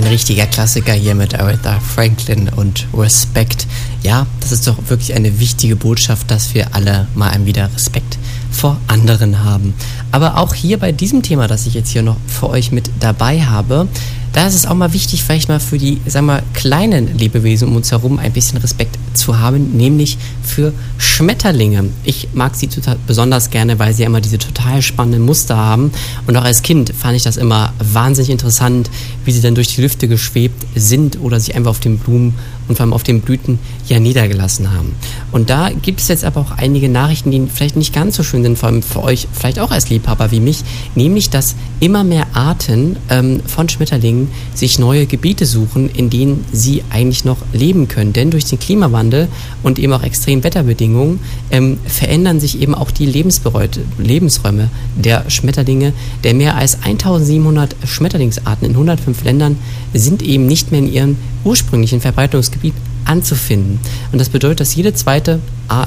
richtiger Klassiker hier mit Aretha Franklin und Respekt. Ja, das ist doch wirklich eine wichtige Botschaft, dass wir alle mal wieder Respekt vor anderen haben. Aber auch hier bei diesem Thema, das ich jetzt hier noch für euch mit dabei habe, da ist es auch mal wichtig, vielleicht mal für die, kleinen Lebewesen um uns herum ein bisschen Respekt zu haben, nämlich für Schmetterlinge. Ich mag sie total besonders gerne, weil sie immer diese total spannenden Muster haben. Und auch als Kind fand ich das immer wahnsinnig interessant, wie sie dann durch die Lüfte geschwebt sind oder sich einfach auf den Blumen und vor allem auf den Blüten niedergelassen haben. Und da gibt es jetzt aber auch einige Nachrichten, die vielleicht nicht ganz so schön sind, vor allem für euch, vielleicht auch als Liebhaber wie mich, nämlich, dass immer mehr Arten von Schmetterlingen sich neue Gebiete suchen, in denen sie eigentlich noch leben können. Denn durch den Klimawandel und eben auch extremen Wetterbedingungen verändern sich eben auch die Lebensräume der Schmetterlinge. Der mehr als 1700 Schmetterlingsarten in 105 Ländern sind eben nicht mehr in ihrem ursprünglichen Verbreitungsgebiet anzufinden. Und das bedeutet, dass jede 10.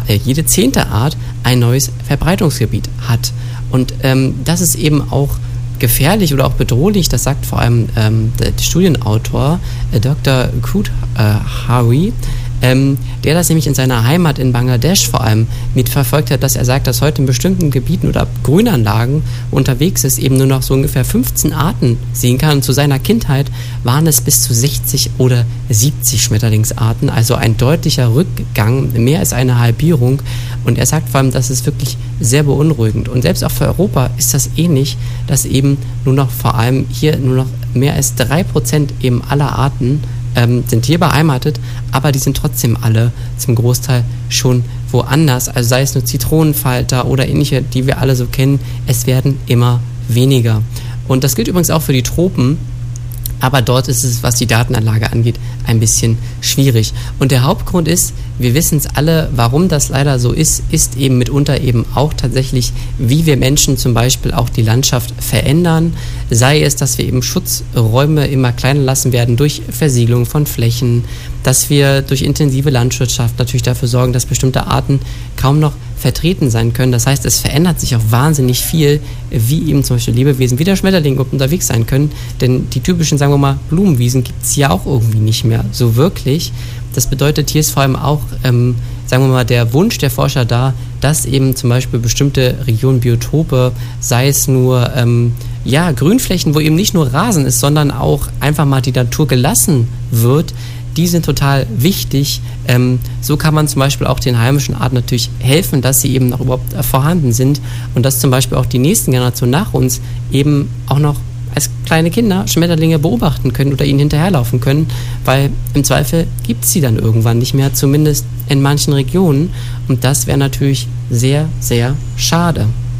Art ein neues Verbreitungsgebiet hat. Und das ist eben auch gefährlich oder auch bedrohlich, das sagt vor allem der Studienautor Dr. Kut Hawi, der das nämlich in seiner Heimat in Bangladesch vor allem mitverfolgt hat, dass er sagt, dass heute in bestimmten Gebieten oder Grünanlagen unterwegs ist, eben nur noch so ungefähr 15 Arten sehen kann. Und zu seiner Kindheit waren es bis zu 60 oder 70 Schmetterlingsarten, also ein deutlicher Rückgang, mehr als eine Halbierung. Und er sagt vor allem, das ist wirklich sehr beunruhigend. Und selbst auch für Europa ist das ähnlich, dass eben nur noch vor allem hier nur noch mehr als 3% eben aller Arten sind hier beheimatet, aber die sind trotzdem alle zum Großteil schon woanders. Also sei es nur Zitronenfalter oder ähnliche, die wir alle so kennen, es werden immer weniger. Und das gilt übrigens auch für die Tropen, aber dort ist es, was die Datenanlage angeht, ein bisschen schwierig. Und der Hauptgrund ist, wir wissen es alle, warum das leider so ist eben mitunter eben auch tatsächlich, wie wir Menschen zum Beispiel auch die Landschaft verändern. Sei es, dass wir eben Schutzräume immer kleiner lassen werden durch Versiegelung von Flächen, dass wir durch intensive Landwirtschaft natürlich dafür sorgen, dass bestimmte Arten kaum noch vertreten sein können. Das heißt, es verändert sich auch wahnsinnig viel, wie eben zum Beispiel Lebewesen wie der Schmetterling unterwegs sein können. Denn die typischen, sagen wir mal, Blumenwiesen gibt es ja auch irgendwie nicht mehr so wirklich. Das bedeutet, hier ist vor allem auch, sagen wir mal, der Wunsch der Forscher da, dass eben zum Beispiel bestimmte Regionen, Biotope, sei es nur Grünflächen, wo eben nicht nur Rasen ist, sondern auch einfach mal die Natur gelassen wird, die sind total wichtig. So kann man zum Beispiel auch den heimischen Arten natürlich helfen, dass sie eben noch überhaupt vorhanden sind und dass zum Beispiel auch die nächsten Generationen nach uns eben auch noch als kleine Kinder Schmetterlinge beobachten können oder ihnen hinterherlaufen können, weil im Zweifel gibt es sie dann irgendwann nicht mehr, zumindest in manchen Regionen. Und das wäre natürlich sehr, sehr schade.